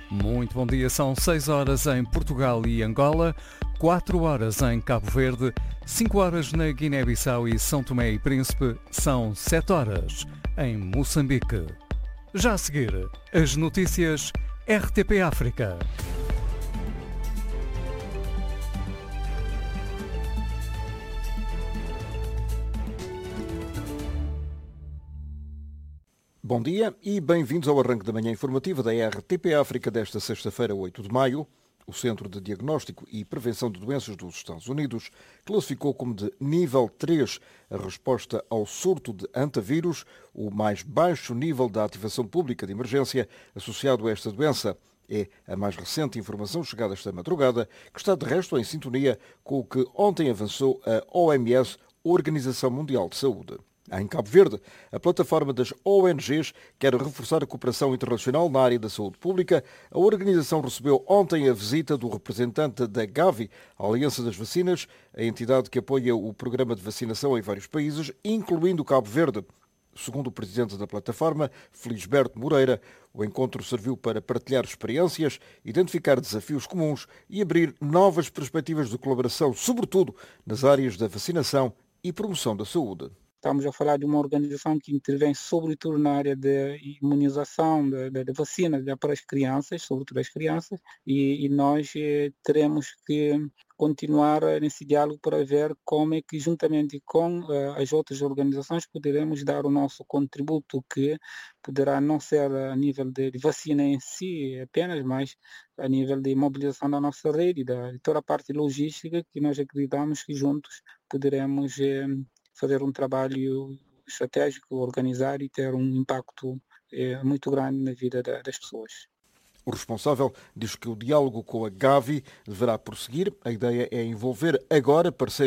Muito bom dia, são 6 horas em Portugal e Angola, 4 horas em Cabo Verde, 5 horas na Guiné-Bissau e São Tomé e Príncipe, são 7 horas em Moçambique. Já a seguir, as notícias RTP África. Bom dia e bem-vindos ao arranque da manhã informativa da RTP África desta sexta-feira, 8 de maio. O Centro de Diagnóstico e Prevenção de Doenças dos Estados Unidos classificou como de nível 3 a resposta ao surto de antavírus, o mais baixo nível da ativação pública de emergência associado a esta doença. É a mais recente informação chegada esta madrugada, que está de resto em sintonia com o que ontem avançou a OMS, Organização Mundial de Saúde. Em Cabo Verde, a plataforma das ONGs quer reforçar a cooperação internacional na área da saúde pública. A organização recebeu ontem a visita do representante da Gavi, a Aliança das Vacinas, a entidade que apoia o programa de vacinação em vários países, incluindo Cabo Verde. Segundo o presidente da plataforma, Felisberto Moreira, o encontro serviu para partilhar experiências, identificar desafios comuns e abrir novas perspectivas de colaboração, sobretudo nas áreas da vacinação e promoção da saúde. Estamos a falar de uma organização que intervém sobretudo na área de imunização, de vacina para as crianças, sobretudo as crianças, e nós teremos que continuar nesse diálogo para ver como é que, juntamente com as outras organizações, poderemos dar o nosso contributo, que poderá não ser a nível de vacina em si apenas, mas a nível de mobilização da nossa rede, de toda a parte logística, que nós acreditamos que juntos poderemos fazer um trabalho estratégico, organizar e ter um impacto muito grande na vida das pessoas. O responsável diz que o diálogo com a Gavi deverá prosseguir. A ideia é envolver agora parceiros